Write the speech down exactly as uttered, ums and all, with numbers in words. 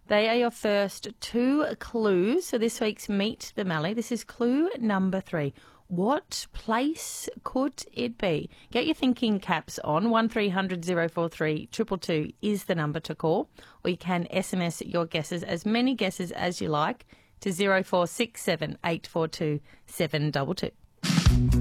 They are your first two clues for this week's Meet the Mallee. This is clue number three. What place could it be? Get your thinking caps on. one three hundred oh four three two two two is the number to call. Or you can S M S your guesses, as many guesses as you like, to zero four six seven eight four two seven two two.